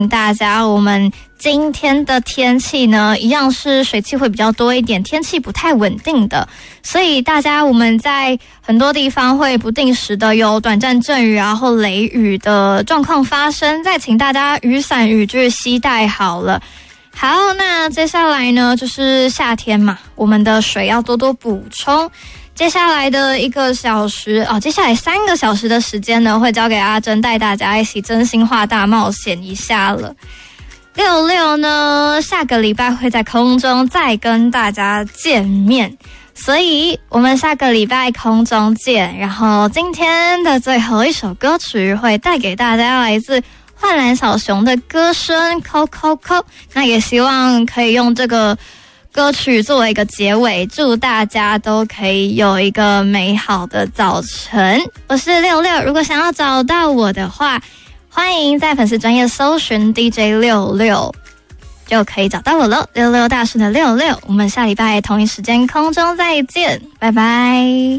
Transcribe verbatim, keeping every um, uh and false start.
大家，我们今天的天气呢，一样是水汽会比较多一点，天气不太稳定的，所以大家我们在很多地方会不定时的有短暂阵雨啊或雷雨的状况发生，再请大家雨伞雨具携带好了。好，那接下来呢就是夏天嘛，我们的水要多多补充。接下来的一个小时哦，接下来三个小时的时间呢，会交给阿珍带大家一起真心话大冒险一下了。六六呢，下个礼拜会在空中再跟大家见面，所以我们下个礼拜空中见。然后今天的最后一首歌曲会带给大家来自幻蓝小熊的歌声扣扣扣，那也希望可以用这个歌曲作为一个结尾，祝大家都可以有一个美好的早晨。我是六六，如果想要找到我的话，欢迎在粉丝专页搜寻 D J 六六，就可以找到我了。六六大顺的六六，我们下礼拜同一时间空中再见，拜拜。